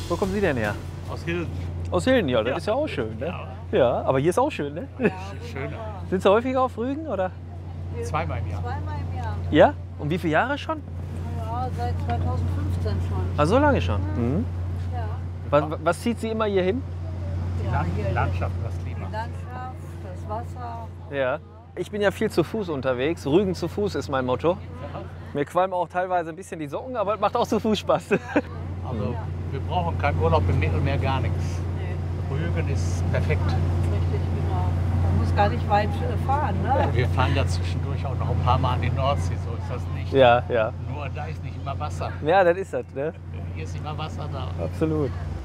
Wo kommen Sie denn her? Aus Hilden. Aus Hilden, ja, das ist ja auch schön, ne? Ja, aber hier ist auch schön, ne? Schöner. Sind Sie häufiger auf Rügen, oder? Zweimal im Jahr. Zweimal im Jahr. Ja? Und wie viele Jahre schon? Ja, seit 2015 schon. Ah, so lange schon. Mhm. Ja, Was zieht Sie immer hier hin? ja hier Landschaft, das die Klima. Landschaft, das Wasser. Ja. Ich bin ja viel zu Fuß unterwegs. Rügen zu Fuß ist mein Motto. Mir qualmen auch teilweise ein bisschen die Socken, aber es macht auch zu Fuß Spaß. Also wir brauchen keinen Urlaub im Mittelmeer, gar nichts. Nee, Rügen ist perfekt. richtig, genau. Man muss gar nicht weit fahren, ne? Wir fahren ja zwischendurch auch noch ein paar Mal an die Nordsee, so ist das nicht. Ja, ja. Nur da ist nicht immer Wasser. Ja, das ist das, ne? Hier ist immer Wasser da. Absolut.